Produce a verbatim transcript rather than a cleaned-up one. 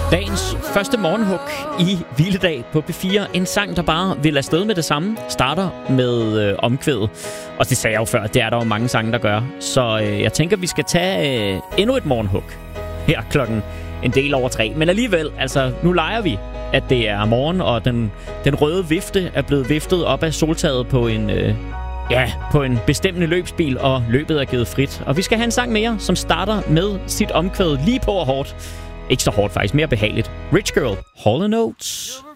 Dagens første morgenhug i Hviledag på P fire. En sang, der bare vil afsted med det samme. Starter med øh, omkvædet. Og det sagde jeg jo før, det er der jo mange sange, der gør. Så øh, jeg tænker, vi skal tage øh, endnu et morgenhug. Her klokken en del over tre. Men alligevel, altså nu leger vi, at det er morgen, og den, den røde vifte er blevet viftet op af soltaget på en... Øh, Ja, på en bestemmende løbsbil, og løbet er givet frit. Og vi skal have en sang mere, som starter med sit omkvæd lige på og hårdt. Ikke så hårdt faktisk, mere behageligt. Rich Girl, Hall and Oates.